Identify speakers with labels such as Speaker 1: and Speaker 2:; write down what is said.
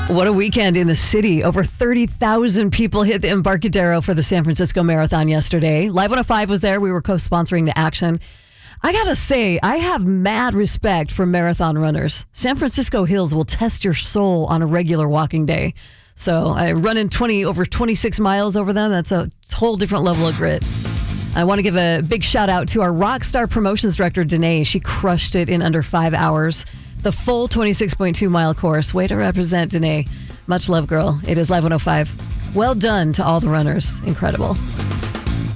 Speaker 1: What a weekend in the city. Over 30,000 people hit the Embarcadero for the San Francisco Marathon yesterday. Live 105 was there. We were co-sponsoring the action. I gotta say, I have mad respect for marathon runners. San Francisco hills will test your soul on a regular walking day. So I run in over 26 miles over them. That's a whole different level of grit. I want to give a big shout out to our Rockstar promotions director, Danae. She crushed it in under 5 hours. The full 26.2 mile course. Way to represent, Danae. Much love, girl. It is Live 105. Well done to all the runners. Incredible.